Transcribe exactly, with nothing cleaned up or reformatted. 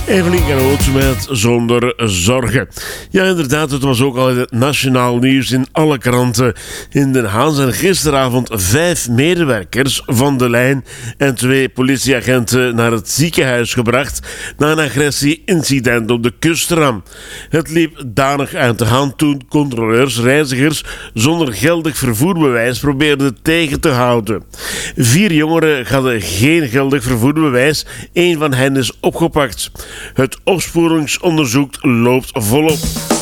Evelien Garoot met Zonder Zorgen. Ja, inderdaad, het was ook al in het nationaal nieuws in alle kranten. In Den Haag zijn gisteravond vijf medewerkers van de lijn en twee politieagenten naar het ziekenhuis gebracht na een agressie-incident op de kustram. Het liep danig uit de hand toen controleurs reizigers zonder geldig vervoerbewijs probeerden tegen te houden. Vier jongeren hadden geen geldig vervoerbewijs. Eén van hen is opgepakt. Het opsporingsonderzoek loopt volop.